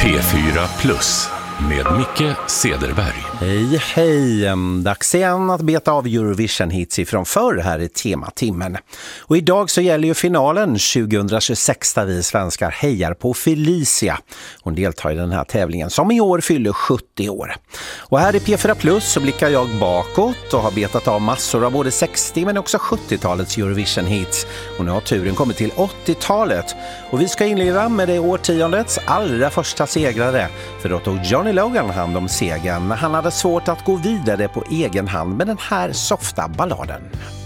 P4 Plus med Micke Cederberg. Hej, hej. Dags igen att beta av Eurovision hits ifrån förr här i tematimmen. Och idag så gäller ju finalen 2026 där vi svenskar hejar på Felicia. Hon deltar i den här tävlingen som i år fyller 70 år. Och här i P4 Plus så blickar jag bakåt och har betat av massor av både 60 men också 70-talets Eurovision hits. Och nu har turen kommit till 80-talet. Och vi ska inleda med det årtiondets allra första segrare. För då tog Johnny Logan hand om segern. Han hade svårt att gå vidare på egen hand med den här softa balladen.